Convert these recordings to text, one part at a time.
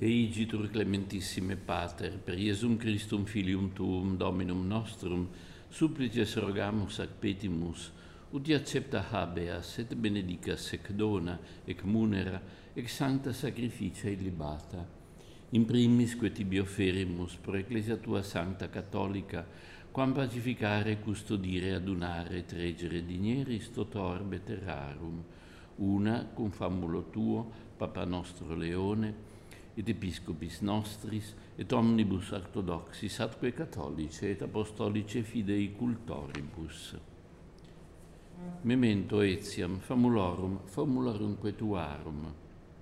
Te igitur clementissime Pater, per Iesum Christum filium tuum, Dominum nostrum, supplices rogamus ac petimus, ut accepta habeas et benedicas ec dona, ec munera, ec sancta sacrificia illibata. In primis que tibi offerimus pro Ecclesia tua sancta catholica, quam pacificare, custodire, adunare et regere digneris tot orbe terrarum, una cum famulo tuo, Papa nostro Leone, et episcopis nostris, et omnibus orthodoxis, atque catholice et apostolice fidei cultoribus. Memento etiam famulorumque tuarum.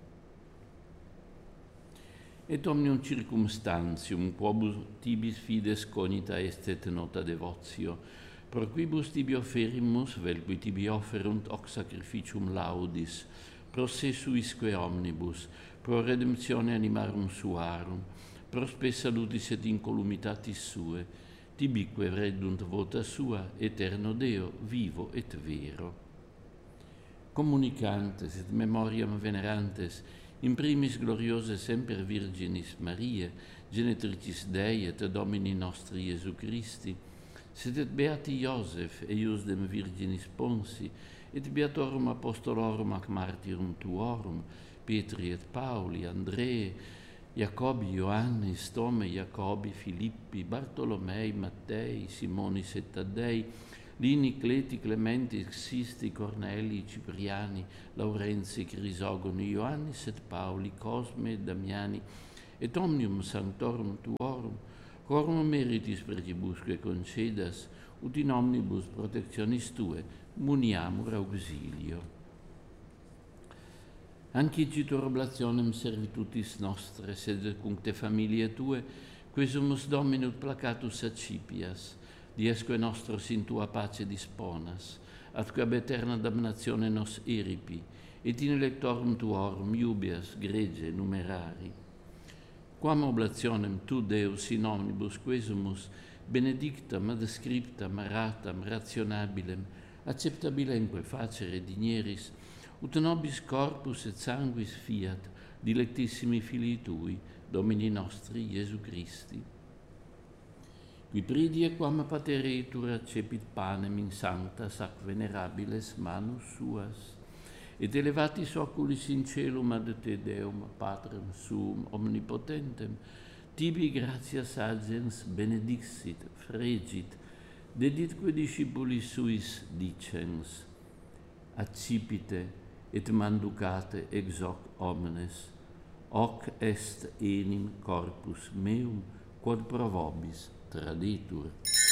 Et omnium circumstantium, quobus tibis fides cognita est et nota devotio, pro quibus tibi offerimus, vel qui tibi offerunt hoc sacrificium laudis, pro se suisque omnibus, pro redemptione animarum suarum, pro spe salutis et incolumitatis sue, tibique redunt vota sua, eterno Deo, vivo et vero. Communicantes et memoriam venerantes, in primis gloriose semper Virginis Mariae, genetricis Dei et Domini nostri Iesu Christi, sed et beati Iosef, eiusdem Virginis Ponsi, et beatorum apostolorum ac martyrum tuorum, Petri et Pauli, Andrei, Jacobi, Ioannis, Tome, Jacobi, Filippi, Bartolomei, Mattei, Simonis et Taddei, Lini, Cleti, Clementi, Sisti, Corneli, Cipriani, Laurenzi, Crisogoni, Ioannis et Pauli, Cosme et Damiani, et omnium sanctorum tuorum, quorum meritis pregibusque concedas, ut in omnibus protectionis tue muniamur auxilio. Ancitur oblationem servitutis nostre, sed cuncte familiae tue, quesumus Dominus placatus accipias, diesque nostros in tua pace disponas, atque ab eterna damnatione nos eripi, et in electorum tuorum iubias grege numerari. Quam oblationem tu, Deus, in omnibus quesumus, benedictam, adscriptam, ratam, rationabilem, acceptabilemque facere digneris, ut nobis corpus et sanguis fiat, dilectissimi filii tui, Domini nostri Iesu Christi. Qui pridie quam patereitur accepit panem in sanctas ac venerabiles manus suas, et elevatis oculis in celum ad te Deum, Patrem suum omnipotentem, tibi gratias agens benedixit, fregit, deditque discipulis suis dicens, accipite et manducate ex hoc omnes, hoc est enim corpus meum, quod pro vobis traditur.